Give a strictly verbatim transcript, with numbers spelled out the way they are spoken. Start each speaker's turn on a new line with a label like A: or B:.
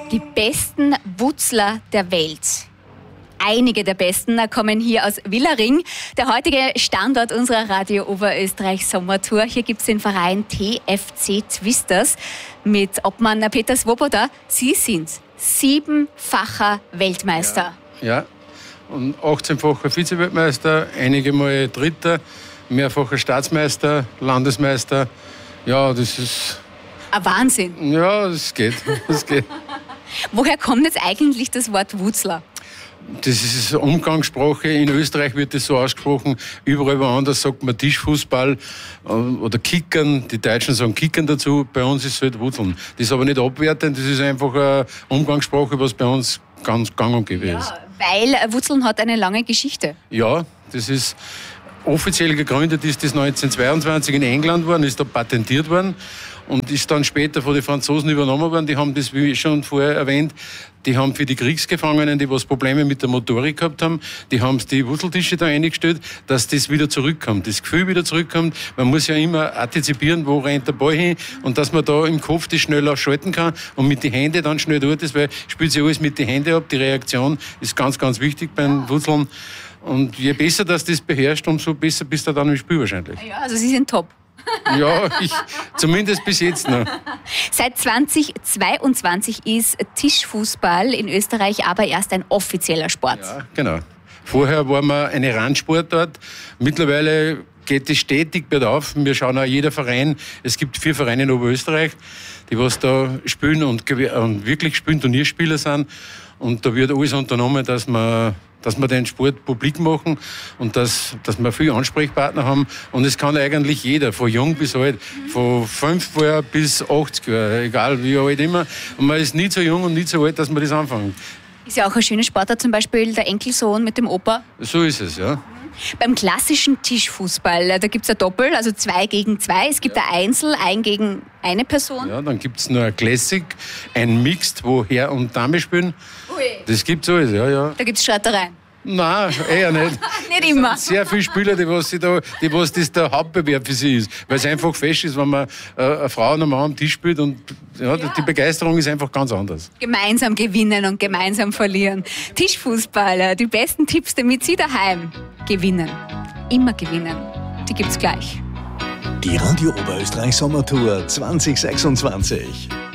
A: Die besten Wutzler der Welt. Einige der Besten kommen hier aus Villaring, der heutige Standort unserer Radio Oberösterreich Sommertour. Hier gibt es den Verein T F C Twisters mit Obmann Peter Svoboda. Sie sind siebenfacher Weltmeister.
B: Ja, ja. Und achtzehnfacher Vize-Weltmeister, einige Mal Dritter, mehrfacher Staatsmeister, Landesmeister. Ja, das ist...
A: Ein Wahnsinn.
B: Ja, das geht. Das geht.
A: Woher kommt jetzt eigentlich das Wort Wutzler?
B: Das ist Umgangssprache. In Österreich wird das so ausgesprochen. Überall woanders sagt man Tischfußball oder Kickern. Die Deutschen sagen Kickern dazu. Bei uns ist es halt Wutzeln. Das ist aber nicht abwertend. Das ist einfach eine Umgangssprache, was bei uns ganz gang und gäbe ist.
A: Ja, weil Wutzeln hat eine lange Geschichte.
B: Ja, das ist offiziell gegründet ist das neunzehnhundertzweiundzwanzig in England worden, ist da patentiert worden und ist dann später von den Franzosen übernommen worden. Die haben das, wie schon vorher erwähnt, die haben für die Kriegsgefangenen, die was Probleme mit der Motorik gehabt haben, die haben die Wurzeltische da eingestellt, dass das wieder zurückkommt, das Gefühl wieder zurückkommt. Man muss ja immer antizipieren, wo rennt der Ball hin und dass man da im Kopf das schneller schalten kann und mit den Händen dann schnell dort ist, weil spielt sich alles mit den Händen ab. Die Reaktion ist ganz, ganz wichtig beim Wurzeln. Und je besser das das beherrscht, umso besser bist du dann im Spiel wahrscheinlich.
A: Ja, also Sie sind top.
B: Ja, ich, zumindest bis jetzt noch.
A: Seit zweitausendzweiundzwanzig ist Tischfußball in Österreich aber erst ein offizieller Sport.
B: Ja, genau. Vorher war man eine Randsportart. Mittlerweile geht es stetig bergauf. Wir schauen auch jeder Verein. Es gibt vier Vereine in Oberösterreich, die was da spielen und, und wirklich spielen, Turnierspieler sind. Und da wird alles unternommen, dass man dass wir den Sport publik machen und dass, dass wir viele Ansprechpartner haben. Und es kann eigentlich jeder, von jung bis alt, von fünf Jahren bis achtzig Jahre, egal wie alt immer. Und man ist nie so jung und nie so alt, dass man das anfängt.
A: Ist ja auch ein schöner Sportart, zum Beispiel der Enkelsohn mit dem Opa.
B: So ist es, ja.
A: Beim klassischen Tischfußball, da gibt es ein Doppel, also zwei gegen zwei. Es gibt ja ein Einzel, ein gegen eine Person.
B: Ja, dann gibt es noch ein Classic, ein Mixed, wo Herr und Dame spielen. Ui. Das gibt es alles, ja, ja.
A: Da gibt es Streitereien.
B: Nein, eher nicht.
A: Nicht immer.
B: Es sind sehr viele Spieler, die was, da, die was das der Hauptbewerb für sie ist. Weil es einfach fest ist, wenn man äh, eine Frau und einen Mann am Tisch spielt und ja, ja. Die Begeisterung ist einfach ganz anders.
A: Gemeinsam gewinnen und gemeinsam verlieren. Tischfußballer, die besten Tipps, damit Sie daheim gewinnen. Immer gewinnen. Die gibt's gleich.
C: Die Radio Oberösterreich Sommertour zwanzig sechsundzwanzig.